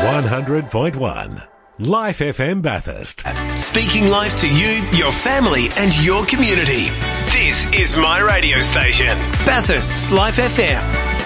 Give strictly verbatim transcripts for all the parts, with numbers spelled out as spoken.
one hundred point one Life F M Bathurst. Speaking life to you, your family and your community. This is my radio station, Bathurst's Life F M.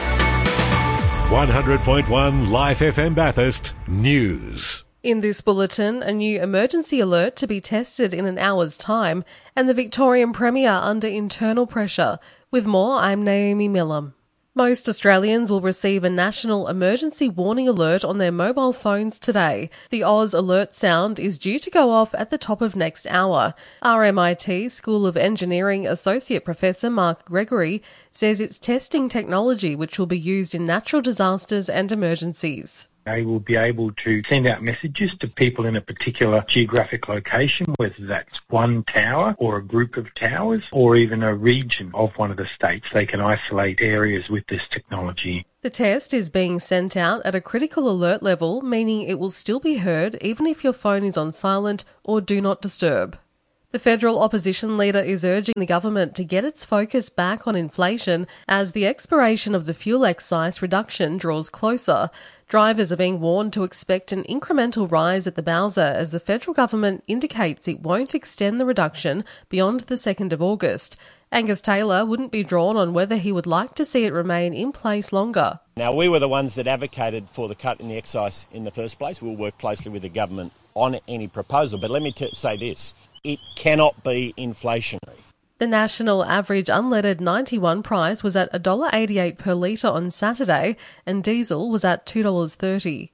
one hundred point one Life F M Bathurst News. In this bulletin, a new emergency alert to be tested in an hour's time, and the Victorian Premier under internal pressure. With more, I'm Naomi Millam. Most Australians will receive a national emergency warning alert on their mobile phones today. The Oz alert sound is due to go off at the top of next hour. R M I T School of Engineering Associate Professor Mark Gregory says it's testing technology which will be used in natural disasters and emergencies. They will be able to send out messages to people in a particular geographic location, whether that's one tower or a group of towers or even a region of one of the states. They can isolate areas with this technology. The test is being sent out at a critical alert level, meaning it will still be heard even if your phone is on silent or do not disturb. The federal opposition leader is urging the government to get its focus back on inflation as the expiration of the fuel excise reduction draws closer. Drivers are being warned to expect an incremental rise at the Bowser as the federal government indicates it won't extend the reduction beyond the second of August. Angus Taylor wouldn't be drawn on whether he would like to see it remain in place longer. Now, we were the ones that advocated for the cut in the excise in the first place. We'll work closely with the government on any proposal. But let me t- say this. It cannot be inflationary. The national average unleaded ninety-one price was at one dollar eighty-eight per litre on Saturday and diesel was at two dollars thirty.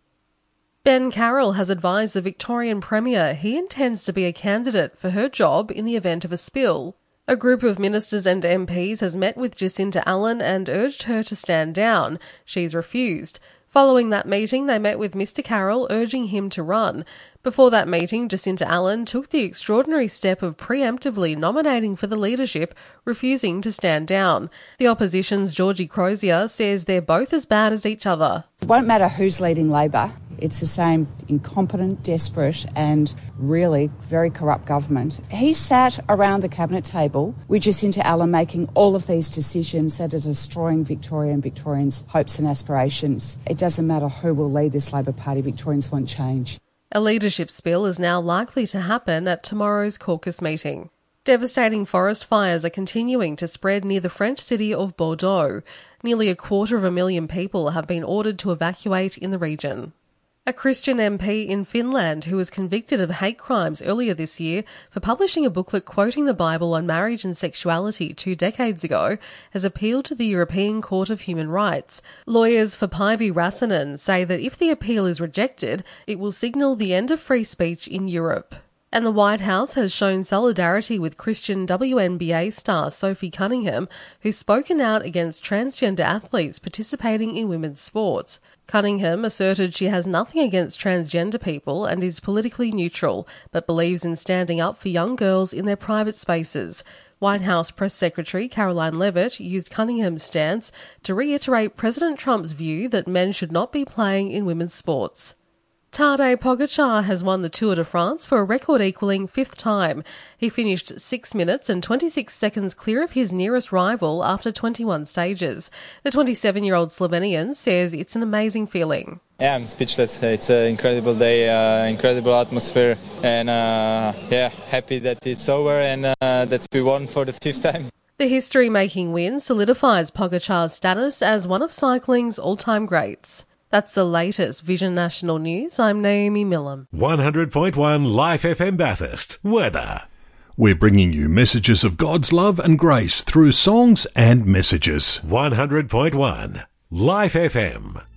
Ben Carroll has advised the Victorian Premier he intends to be a candidate for her job in the event of a spill. A group of ministers and M Ps has met with Jacinta Allan and urged her to stand down. She's refused. Following that meeting, they met with Mister Carroll, urging him to run. Before that meeting, Jacinta Allan took the extraordinary step of preemptively nominating for the leadership, refusing to stand down. The opposition's Georgie Crozier says they're both as bad as each other. It won't matter who's leading Labor. It's the same incompetent, desperate and really very corrupt government. He sat around the cabinet table with Jacinta Allan making all of these decisions that are destroying Victoria and Victorians' hopes and aspirations. It doesn't matter who will lead this Labor Party, Victorians want change. A leadership spill is now likely to happen at tomorrow's caucus meeting. Devastating forest fires are continuing to spread near the French city of Bordeaux. Nearly a quarter of a million people have been ordered to evacuate in the region. A Christian M P in Finland who was convicted of hate crimes earlier this year for publishing a booklet quoting the Bible on marriage and sexuality two decades ago has appealed to the European Court of Human Rights. Lawyers for Päivi Räsänen say that if the appeal is rejected, it will signal the end of free speech in Europe. And the White House has shown solidarity with Christian W N B A star Sophie Cunningham, who's spoken out against transgender athletes participating in women's sports. Cunningham asserted she has nothing against transgender people and is politically neutral, but believes in standing up for young girls in their private spaces. White House Press Secretary Caroline Leavitt used Cunningham's stance to reiterate President Trump's view that men should not be playing in women's sports. Tadej Pogačar has won the Tour de France for a record-equalling fifth time. He finished six minutes and twenty-six seconds clear of his nearest rival after twenty-one stages. The twenty-seven-year-old Slovenian says it's an amazing feeling. Yeah, I'm speechless. It's an incredible day, uh, incredible atmosphere, and uh, yeah, happy that it's over and uh, that we won for the fifth time. The history-making win solidifies Pogačar's status as one of cycling's all-time greats. That's the latest Vision National News. I'm Naomi Millam. one hundred point one Life F M Bathurst. Weather. We're bringing you messages of God's love and grace through songs and messages. one hundred point one Life F M.